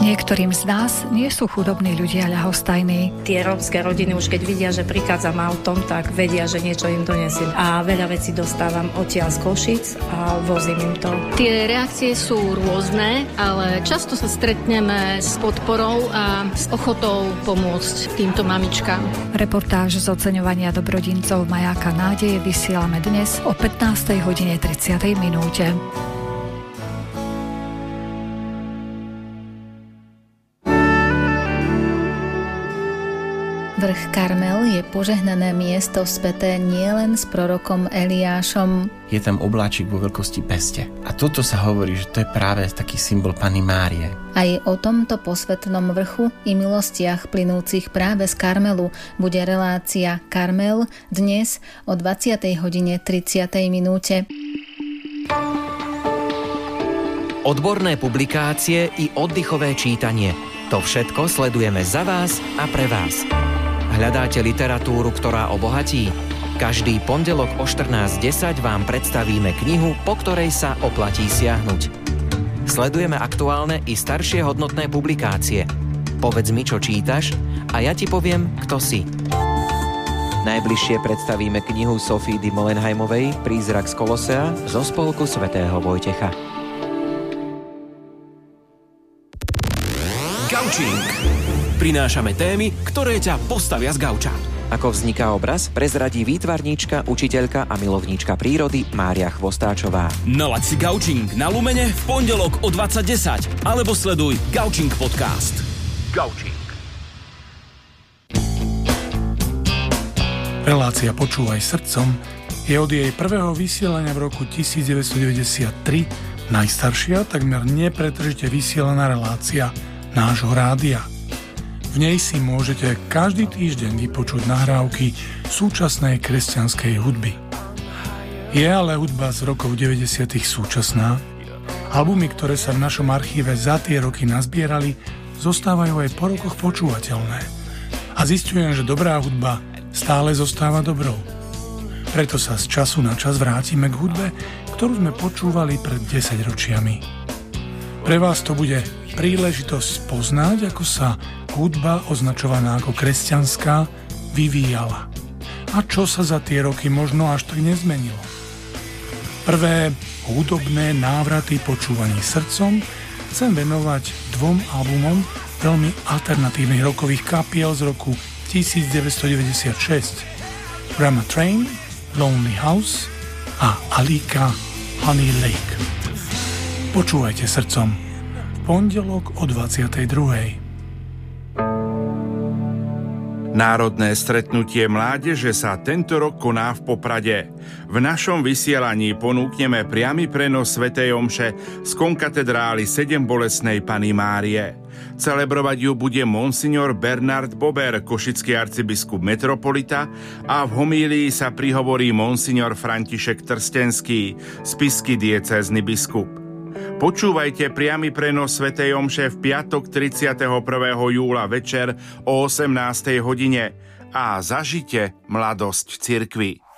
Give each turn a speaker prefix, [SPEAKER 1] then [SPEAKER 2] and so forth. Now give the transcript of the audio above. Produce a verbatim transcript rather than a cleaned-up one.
[SPEAKER 1] Niektorým z nás nie sú chudobní ľudia ľahostajní.
[SPEAKER 2] Tie rómske rodiny už keď vidia, že prichádzam autom, tak vedia, že niečo im donesiem. A veľa vecí dostávam odtiaľ z Košic a vozím im to.
[SPEAKER 3] Tie reakcie sú rôzne, ale často sa stretneme s podporou a s ochotou pomôcť týmto mamičkám.
[SPEAKER 1] Reportáž z oceňovania dobrodincov Majáka nádeje vysielame dnes o pätnástej hodine tridsiatej minúte.
[SPEAKER 4] Vrch Karmel je požehnané miesto späté nielen s prorokom Eliášom.
[SPEAKER 5] Je tam obláčik vo veľkosti peste. A toto sa hovorí, že to je práve taký symbol Panny Márie.
[SPEAKER 4] Aj o tomto posvätnom vrchu i milostiach plynúcich práve z Karmelu bude relácia Karmel dnes o dvadsiatej hodine tridsiatej minúte.
[SPEAKER 6] Odborné publikácie i oddychové čítanie. To všetko sledujeme za vás a pre vás. Hľadáte literatúru, ktorá obohatí? Každý pondelok o štrnásť desať vám predstavíme knihu, po ktorej sa oplatí siahnuť. Sledujeme aktuálne i staršie hodnotné publikácie. Povedz mi, čo čítaš, a ja ti poviem, kto si. Najbližšie predstavíme knihu Sophie de Molenheimovej Prízrak z Kolosea zo spolku svätého Vojtecha.
[SPEAKER 7] Gaučing. Prinášame témy, ktoré ťa postavia z gauča.
[SPEAKER 6] Ako vzniká obraz, prezradí výtvarníčka, učiteľka a milovníčka prírody Mária Chvostáčová.
[SPEAKER 7] Nalaď si Gaučing na Lumene v pondelok o dvadsať desať alebo sleduj Gaučing podcast. Gaučing.
[SPEAKER 8] Relácia Počúvaj srdcom je od jej prvého vysielania v roku devätnásťstodeväťdesiattri najstaršia, takmer nepretržite vysielaná relácia nášho rádia. V nej si môžete každý týždeň vypočuť nahrávky súčasnej kresťanskej hudby. Je ale hudba z rokov deväťdesiatych súčasná. Albumy, ktoré sa v našom archíve za tie roky nazbierali, zostávajú aj po rokoch počúvateľné. A zistujem, že dobrá hudba stále zostáva dobrou. Preto sa z času na čas vrátime k hudbe, ktorú sme počúvali pred desaťročiami. Pre vás to bude príležitosť poznať, ako sa hudba označovaná ako kresťanská vyvíjala a čo sa za tie roky možno až tak nezmenilo. Prvé hudobné návraty počúvaní srdcom chcem venovať dvom albumom veľmi alternatívnych rokových kapiel z roku devätnásťstodeväťdesiatšesť: Rama Train, Lonely House a Alika, Honey Lake. Počúvajte srdcom v pondelok o dvadsiatej druhej.
[SPEAKER 9] Národné stretnutie mládeže sa tento rok koná v Poprade. V našom vysielaní ponúkneme priamy prenos svätej omše z konkatedrály Sedembolestnej Panny Márie. Celebrovať ju bude monsignor Bernard Bober, košický arcibiskup metropolita, a v homílii sa prihovorí monsignor František Trstenský, spišský diecézny biskup. Počúvajte priamy prenos svätej omše v piatok tridsiateho prvého júla večer o osemnástej hodine a zažite mladosť cirkvi.